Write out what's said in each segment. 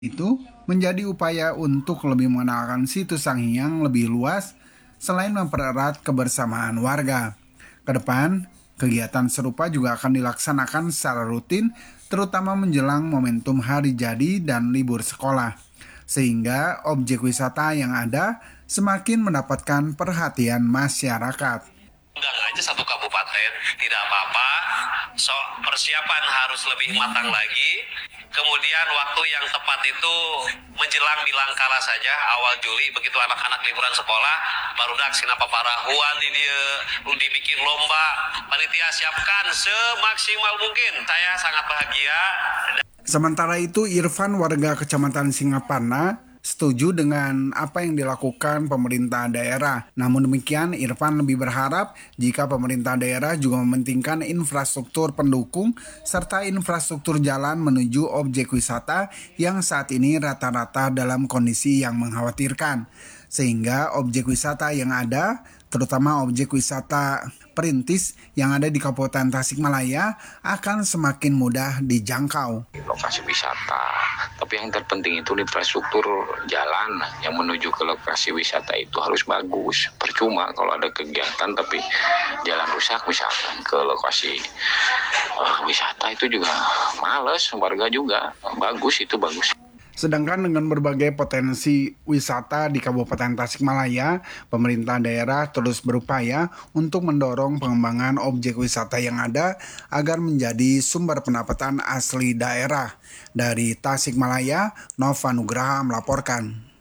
Itu menjadi upaya untuk lebih mengenalkan situs Sanghyang lebih luas selain mempererat kebersamaan warga. Kedepan, kegiatan serupa juga akan dilaksanakan secara rutin, terutama menjelang momentum hari jadi dan libur sekolah, sehingga objek wisata yang ada semakin mendapatkan perhatian masyarakat. Undang aja satu kabupaten, tidak apa-apa. So, persiapan harus lebih matang lagi. Kemudian waktu yang tepat itu menjelang bilangkala saja, awal Juli, begitu anak-anak liburan sekolah, baru dak sinapa parahuan di dia, dibikin lomba, panitia siapkan semaksimal mungkin. Saya sangat bahagia. Sementara itu, Irfan, warga Kecamatan Singaparna, setuju dengan apa yang dilakukan pemerintah daerah. Namun demikian, Irfan lebih berharap jika pemerintah daerah juga mementingkan infrastruktur pendukung serta infrastruktur jalan menuju objek wisata yang saat ini rata-rata dalam kondisi yang mengkhawatirkan. Sehingga objek wisata yang ada, terutama objek wisata perintis yang ada di Kabupaten Tasikmalaya, akan semakin mudah dijangkau. Lokasi wisata, tapi yang terpenting itu infrastruktur jalan yang menuju ke lokasi wisata itu harus bagus. Percuma kalau ada kegiatan tapi jalan rusak, misalkan ke lokasi wisata itu juga males, warga juga bagus, itu bagus. Sedangkan dengan berbagai potensi wisata di Kabupaten Tasikmalaya, pemerintah daerah terus berupaya untuk mendorong pengembangan objek wisata yang ada agar menjadi sumber pendapatan asli daerah. Dari Tasikmalaya, Nova Nugraha melaporkan.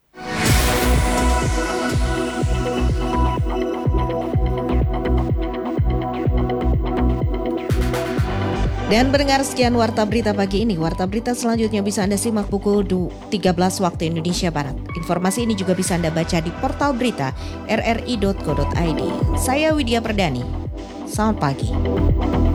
Dan pendengar, sekian Warta Berita pagi ini. Warta Berita selanjutnya bisa Anda simak pukul 13 waktu Indonesia Barat. Informasi ini juga bisa Anda baca di portal berita rri.co.id. Saya Widya Perdani. Selamat pagi.